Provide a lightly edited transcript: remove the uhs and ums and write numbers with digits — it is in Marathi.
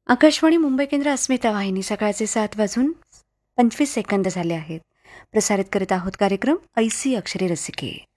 आकाशवाणी मुंबई केंद्र अस्मिता वाहिनी सकाळचे 7:25 झाले आहेत. प्रसारित करीत आहोत कार्यक्रम ऐसी अक्षरे रसिके.